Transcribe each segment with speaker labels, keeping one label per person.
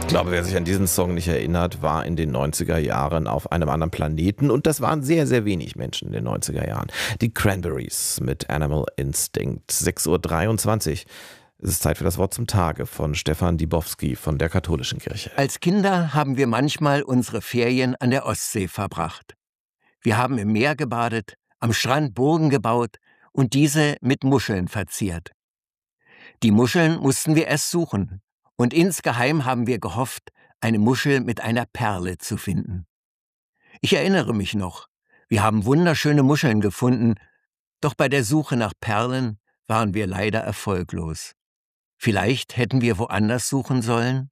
Speaker 1: glaube, wer sich an diesen Song nicht erinnert, war in den 90er Jahren auf einem anderen Planeten und das waren sehr, sehr wenig Menschen in den 90er Jahren. Die Cranberries mit Animal Instinct, 6:23 Uhr. Es ist Zeit für das Wort zum Tage von Stefan Dibowski von der Katholischen Kirche.
Speaker 2: Als Kinder haben wir manchmal unsere Ferien an der Ostsee verbracht. Wir haben im Meer gebadet, am Strand Burgen gebaut und diese mit Muscheln verziert. Die Muscheln mussten wir erst suchen und insgeheim haben wir gehofft, eine Muschel mit einer Perle zu finden. Ich erinnere mich noch, wir haben wunderschöne Muscheln gefunden, doch bei der Suche nach Perlen waren wir leider erfolglos. Vielleicht hätten wir woanders suchen sollen?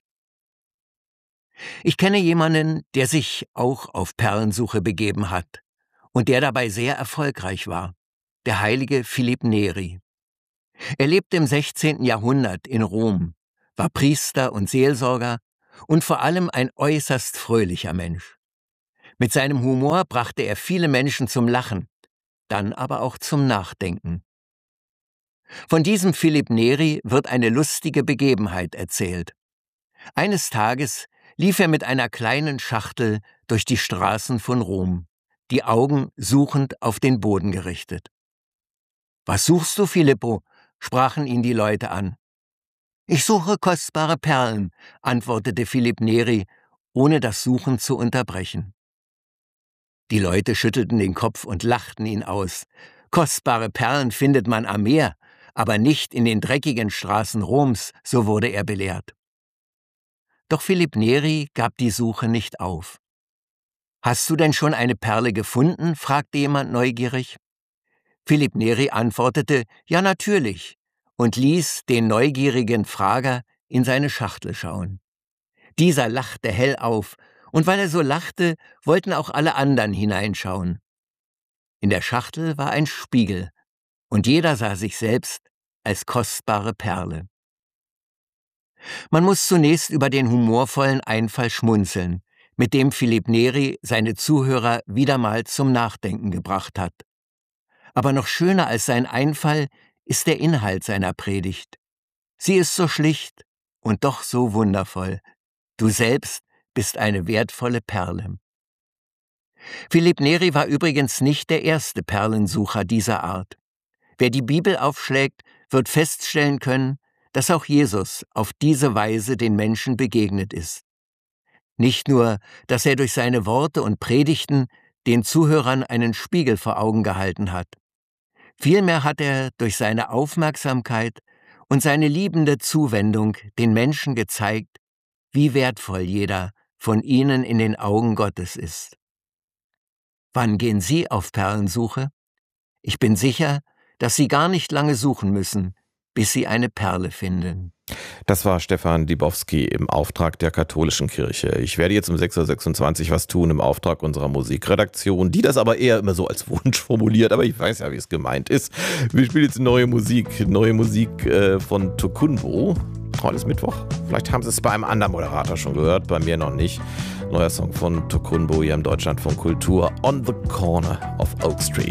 Speaker 2: Ich kenne jemanden, der sich auch auf Perlensuche begeben hat und der dabei sehr erfolgreich war, der heilige Philipp Neri. Er lebte im 16. Jahrhundert in Rom, war Priester und Seelsorger und vor allem ein äußerst fröhlicher Mensch. Mit seinem Humor brachte er viele Menschen zum Lachen, dann aber auch zum Nachdenken. Von diesem Philipp Neri wird eine lustige Begebenheit erzählt. Eines Tages lief er mit einer kleinen Schachtel durch die Straßen von Rom, die Augen suchend auf den Boden gerichtet. »Was suchst du, Filippo?« sprachen ihn die Leute an. »Ich suche kostbare Perlen«, antwortete Philipp Neri, ohne das Suchen zu unterbrechen. Die Leute schüttelten den Kopf und lachten ihn aus. Kostbare Perlen findet man am Meer, aber nicht in den dreckigen Straßen Roms, so wurde er belehrt. Doch Philipp Neri gab die Suche nicht auf. »Hast du denn schon eine Perle gefunden?« fragte jemand neugierig. Philipp Neri antwortete, »Ja, natürlich«, und ließ den neugierigen Frager in seine Schachtel schauen. Dieser lachte hell auf, und weil er so lachte, wollten auch alle anderen hineinschauen. In der Schachtel war ein Spiegel, und jeder sah sich selbst als kostbare Perle. Man muss zunächst über den humorvollen Einfall schmunzeln, mit dem Philipp Neri seine Zuhörer wieder mal zum Nachdenken gebracht hat. Aber noch schöner als sein Einfall ist der Inhalt seiner Predigt. Sie ist so schlicht und doch so wundervoll. Du selbst bist eine wertvolle Perle. Philipp Neri war übrigens nicht der erste Perlensucher dieser Art. Wer die Bibel aufschlägt, wird feststellen können, dass auch Jesus auf diese Weise den Menschen begegnet ist. Nicht nur, dass er durch seine Worte und Predigten den Zuhörern einen Spiegel vor Augen gehalten hat. Vielmehr hat er durch seine Aufmerksamkeit und seine liebende Zuwendung den Menschen gezeigt, wie wertvoll jeder von ihnen in den Augen Gottes ist. Wann gehen Sie auf Perlensuche? Ich bin sicher, dass Sie gar nicht lange suchen müssen, bis Sie eine Perle finden.
Speaker 1: Das war Stefan Dibowski im Auftrag der Katholischen Kirche. Ich werde jetzt um 6:26 Uhr was tun im Auftrag unserer Musikredaktion, die das aber eher immer so als Wunsch formuliert, aber ich weiß ja, wie es gemeint ist. Wir spielen jetzt neue Musik von Tokunboh. Heute ist Mittwoch. Vielleicht haben Sie es bei einem anderen Moderator schon gehört, bei mir noch nicht. Neuer Song von Tokunboh hier im Deutschlandfunk Kultur, On the Corner of Oak Street.